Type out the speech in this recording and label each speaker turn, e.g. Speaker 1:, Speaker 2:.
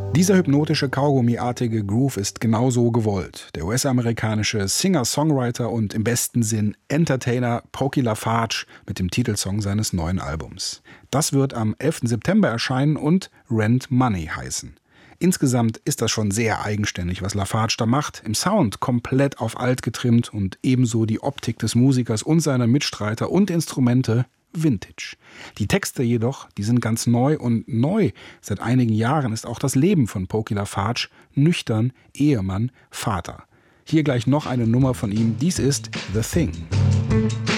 Speaker 1: Dieser hypnotische Kaugummiartige Groove ist genauso gewollt. Der US-amerikanische Singer-Songwriter und im besten Sinn Entertainer Pokey LaFarge mit dem Titelsong seines neuen Albums. Das wird am 11. September erscheinen und Rent Money heißen. Insgesamt ist das schon sehr eigenständig, was LaFarge da macht. Im Sound komplett auf alt getrimmt und ebenso die Optik des Musikers und seiner Mitstreiter und Instrumente Vintage. Die Texte jedoch, die sind ganz neu und neu seit einigen Jahren ist auch das Leben von Pokey LaFarge, nüchtern, Ehemann, Vater. Hier gleich noch eine Nummer von ihm, dies ist The Thing.